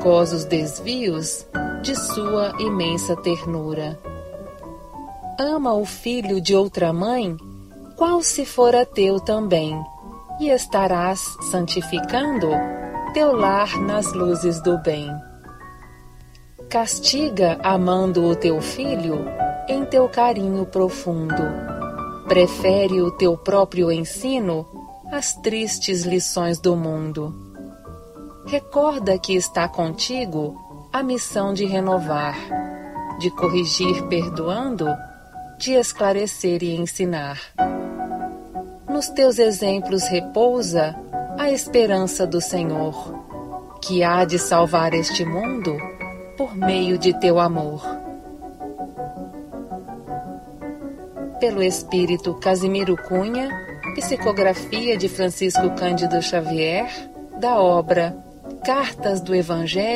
perigosos desvios de sua imensa ternura. Ama o filho de outra mãe, qual se fora teu também, e estarás santificando teu lar nas luzes do bem. Castiga amando o teu filho em teu carinho profundo. Prefere o teu próprio ensino às tristes lições do mundo. Recorda que está contigo a missão de renovar, de corrigir perdoando, de esclarecer e ensinar. Nos teus exemplos repousa a esperança do Senhor, que há de salvar este mundo por meio de teu amor. Pelo Espírito Casimiro Cunha, psicografia de Francisco Cândido Xavier, da obra Cartas do Evangelho